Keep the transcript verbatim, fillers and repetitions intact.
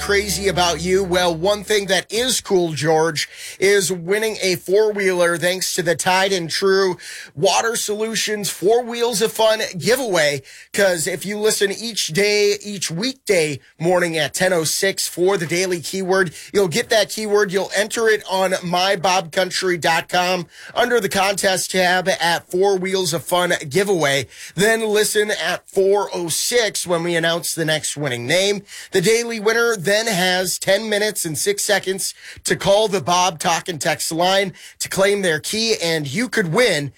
crazy about you? Well, one thing that is cool, George, is winning a four-wheeler thanks to the Tide and True Water Solutions Four Wheels of Fun giveaway. Because if you listen each day, each weekday morning at ten oh six for the daily keyword, you'll get that keyword. You'll enter it on my bob country dot com under the contest tab at Four Wheels of Fun giveaway. Then listen at four oh six when we announce the next winning name. The daily winner then has ten minutes and six seconds to call the Bob Talk and Text line to claim their key, and you could win